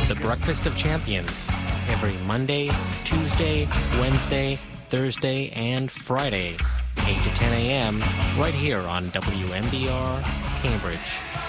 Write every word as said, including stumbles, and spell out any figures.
The Breakfast of Champions, every Monday, Tuesday, Wednesday, Thursday, and Friday, eight to ten a.m., right here on W M B R, Cambridge.